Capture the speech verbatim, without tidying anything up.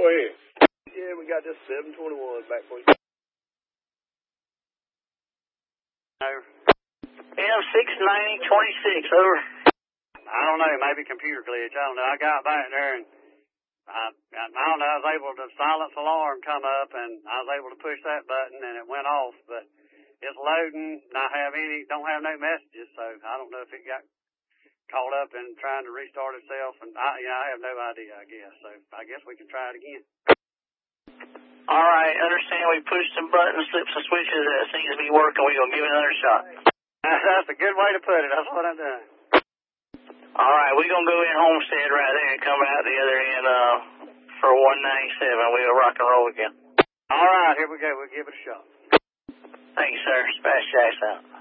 Go ahead. Yeah, we got this seven twenty-one back for you. Over. M six ninety twenty-six, over. I don't know, maybe computer glitch. I don't know. I got back there and I, I don't know, I was able to silence alarm come up and I was able to push that button and it went off, but it's loading, not have any, don't have no messages, so I don't know if it got caught up in trying to restart itself, and I, you know, I have no idea, I guess, so I guess we can try it again. All right, understand we pushed some buttons, flipped some switches, that seems to be working. We're going to give it another shot. That's a good way to put it. That's what I'm doing. All right, we're going to go in Homestead right there and come out the other end uh, for one ninety-seven. We'll rock and roll again. All right, here we go. We'll give it a shot. Thank you, sir. Smash Jacks out.